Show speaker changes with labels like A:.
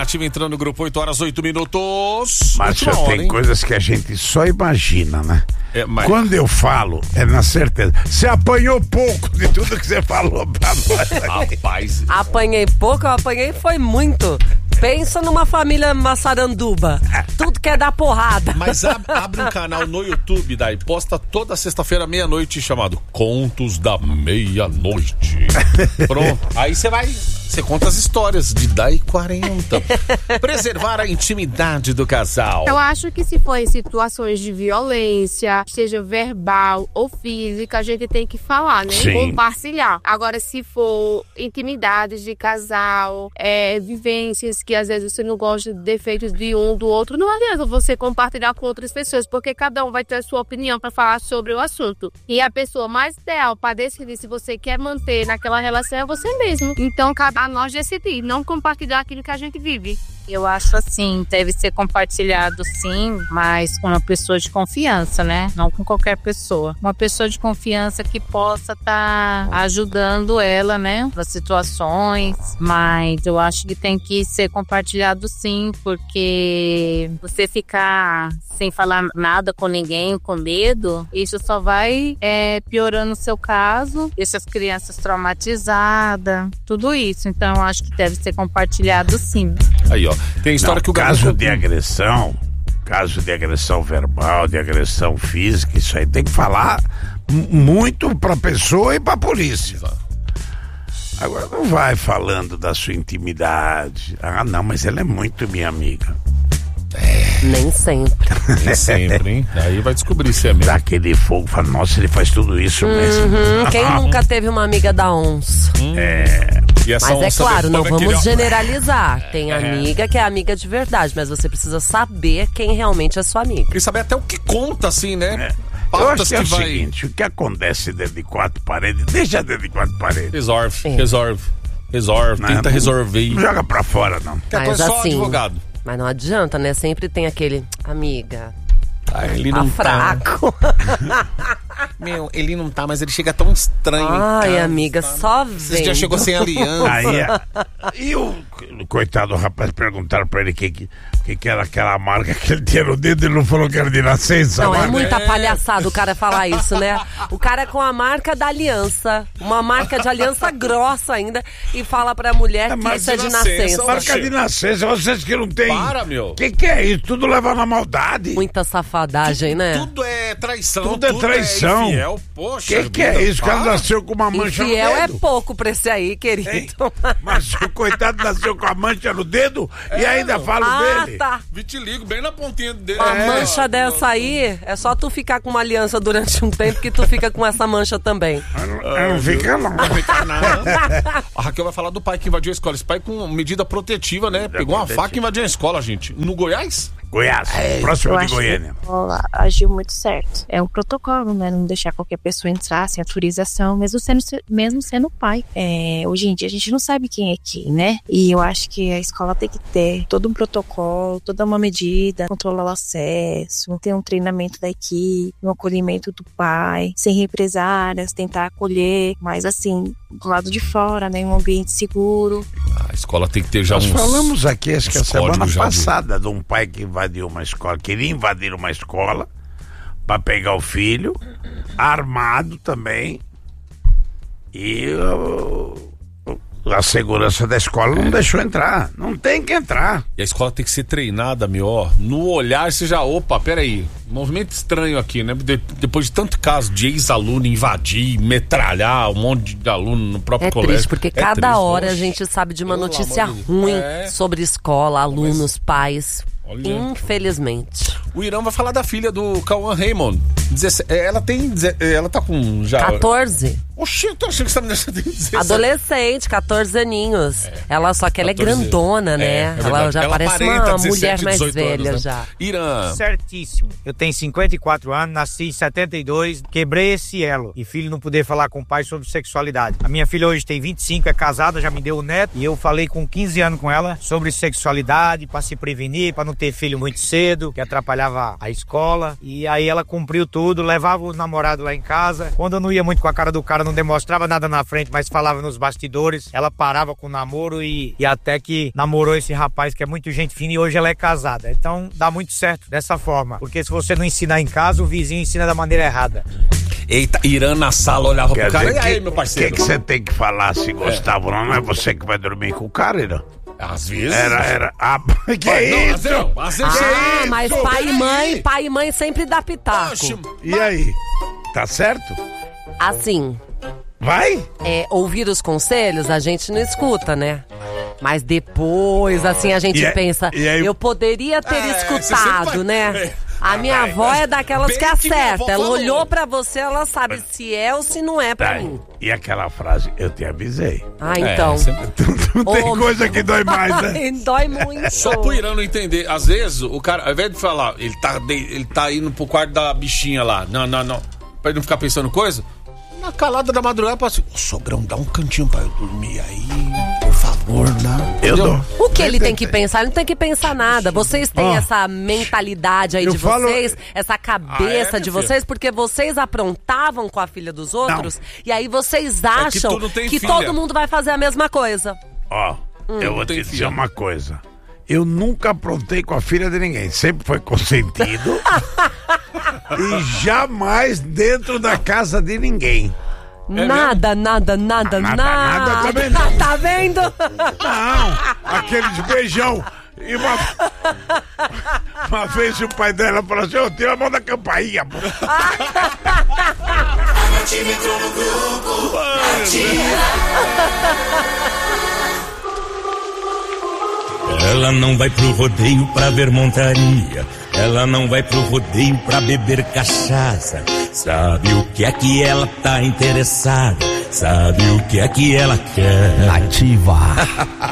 A: Nativa entrando no grupo, 8h08.
B: Mas tem coisas que a gente só imagina, né?
A: Mas...
B: Quando eu falo, é na certeza. Você apanhou pouco de tudo que você falou pra nós.
A: Rapaz.
C: Apanhei pouco, eu apanhei foi muito. Pensa numa família massaranduba. Tudo quer dar porrada.
A: Mas abre um canal no YouTube, daí posta toda sexta-feira, meia-noite, chamado Contos da Meia-Noite. Pronto. Aí você conta as histórias de Dai 40. Preservar a intimidade do casal.
D: Eu acho que se for em situações de violência, seja verbal ou física, a gente tem que falar, né?
B: Sim.
D: Compartilhar. Agora, se for intimidades de casal, vivências que às vezes você não gosta de defeitos de um do outro, não adianta você compartilhar com outras pessoas, porque cada um vai ter a sua opinião para falar sobre o assunto. E a pessoa mais ideal para decidir se você quer manter naquela relação é você mesmo. Então, cabe a nós decidir, não compartilhar aquilo que a gente vive.
E: Eu acho assim, deve ser compartilhado sim, mas com uma pessoa de confiança, né? Não com qualquer pessoa. Uma pessoa de confiança que possa estar ajudando ela, né? Nas situações, mas eu acho que tem que ser compartilhado sim, porque você ficar sem falar nada com ninguém, com medo, isso só vai piorando o seu caso, deixa as crianças traumatizadas, tudo isso. Então eu acho que deve ser compartilhado sim.
A: Aí, ó, tem história que o
B: caso de agressão verbal, de agressão física, isso aí tem que falar muito pra pessoa e pra polícia. Agora não vai falando da sua intimidade. Ah, não, mas ela é muito minha amiga.
C: Nem sempre.
A: Nem sempre, hein? Aí vai descobrir se é mesmo.
B: Dá aquele fogo, fala, nossa, ele faz tudo isso mesmo.
C: Quem nunca teve uma amiga da onça? Mas é claro, não vamos generalizar. Tem amiga que é amiga de verdade, mas você precisa saber quem realmente é sua amiga.
A: E saber até o que conta, assim, né?
B: Eu acho que é o seguinte, o que acontece dentro de quatro paredes, deixa dentro de quatro paredes.
A: Resolve. Tenta resolver.
B: Não joga pra fora, não.
C: Mas
A: só
C: assim,
A: advogado.
C: Mas não adianta, né? Sempre tem aquele, amiga,
A: ele não
C: fraco.
A: Meu, ele não tá, mas ele chega tão estranho.
C: Ai, amiga, só vem.
A: Você já chegou sem aliança.
B: E o coitado do rapaz, perguntaram pra ele o que era aquela marca que ele tinha no dedo, ele não falou que era de nascença.
C: Não, é muita palhaçada o cara falar isso, né? O cara é com a marca da aliança, uma marca de aliança grossa ainda, e fala pra mulher que isso é de nascença.
B: Marca de nascença, vocês que não tem.
A: Para, meu.
B: O que é isso? Tudo leva na maldade.
C: Muita safadagem, né?
A: Tudo é traição.
B: Tudo é traição.
A: Infiel. Poxa,
B: que é isso? O cara nasceu com uma mancha
C: infiel
B: no dedo.
C: É pouco pra esse aí, querido.
B: Mas o coitado nasceu com a mancha no dedo e ainda falo dele.
C: Tá.
A: Vitiligo bem na pontinha dele.
C: Uma mancha dessa aí, é só tu ficar com uma aliança durante um tempo que tu fica com essa mancha também.
B: Não fica não.
A: Não fica nada. A Raquel vai falar do pai que invadiu a escola. Esse pai com medida protetiva, né? Pegou uma faca e invadiu a escola, gente. No Goiás?
B: Goiás, próximo de Goiânia.
F: A escola agiu muito certo. É um protocolo, né? Não deixar qualquer pessoa entrar sem autorização, mesmo sendo pai. Hoje em dia a gente não sabe quem é quem, né? E eu acho que a escola tem que ter todo um protocolo, toda uma medida, controlar o acesso, ter um treinamento da equipe, um acolhimento do pai, sem represárias, tentar acolher, mas assim, do lado de fora, né? Um ambiente seguro.
A: A escola tem que ter já
B: Nós falamos aqui, acho que a semana passada, de um pai que queria invadir uma escola para pegar o filho, armado também, e a segurança da escola não deixou entrar. Não tem que entrar.
A: E a escola tem que ser treinada, meu, no olhar você já, peraí, movimento estranho aqui, né? Depois de tanto caso de ex-aluno invadir, metralhar um monte de aluno no próprio colégio.
C: É triste, porque cada hora a gente sabe de uma notícia ruim sobre escola, alunos, pais.
A: Olha.
C: Infelizmente.
A: O Irã vai falar da filha do Cauã Raymond. Ela tá com já
C: 14.
A: Oxi, eu tô achando que essa menina já tem 17.
C: Adolescente, 14 aninhos. Ela é grandona, né? Ela já parece uma mulher mais velha, anos, né? Já.
A: Irã.
G: Certíssimo. Eu tenho 54 anos, nasci em 72, quebrei esse elo. E filho não poder falar com o pai sobre sexualidade. A minha filha hoje tem 25, é casada, já me deu o neto. E eu falei com 15 anos com ela sobre sexualidade, pra se prevenir, pra não ter filho muito cedo, que atrapalhava a escola. E aí ela cumpriu tudo, levava o namorado lá em casa. Quando eu não ia muito com a cara do cara ela não demonstrava nada na frente, mas falava nos bastidores. Ela parava com o namoro e até que namorou esse rapaz que é muito gente fina e hoje ela é casada. Então dá muito certo dessa forma, porque se você não ensinar em casa, o vizinho ensina da maneira errada.
A: Eita, Irã na sala olhava pro cara, e aí, meu parceiro?
B: O que você tem que falar se Gustavo não é você que vai dormir com o cara, Irã?
A: Às vezes.
B: Era. Que é isso?
C: Às vezes mas pai e mãe sempre dá pitaco.
A: Oxe,
B: e aí? Tá certo?
C: Assim.
B: Vai?
C: Ouvir os conselhos a gente não escuta, né? Mas depois, assim, a gente pensa, eu poderia ter escutado, né? A minha avó é daquelas que acerta. Ela olhou pra você, ela sabe se é ou se não é pra mim.
B: E aquela frase, eu te avisei.
C: Então.
B: Não tem coisa que dói mais, né?
C: Dói muito.
A: Só pro Irã não entender. Às vezes, o cara, ao invés de falar, ele tá indo pro quarto da bichinha lá. Não. Pra ele não ficar pensando coisa. Na calada da madrugada, pode assim, sogrão, dá um cantinho pra eu dormir aí, por favor, né?
B: Eu dou.
C: O que ele tem que pensar? Ele não tem que pensar nada. Vocês têm essa mentalidade aí de vocês, essa cabeça de vocês, porque vocês aprontavam com a filha dos outros, e aí vocês acham que todo mundo vai fazer a mesma coisa.
B: Eu vou te dizer uma coisa. Eu nunca aprontei com a filha de ninguém. Sempre foi consentido. E jamais dentro da casa de ninguém.
C: Nada também não. Tá vendo?
B: Não, aqueles beijão. E uma vez o pai dela falou assim, tira a mão da campainha, pô.
H: Ela não vai pro rodeio pra ver montaria. Ela não vai pro rodeio pra beber cachaça. Sabe o que é que ela tá interessada? Sabe o que é que ela quer?
I: Nativa.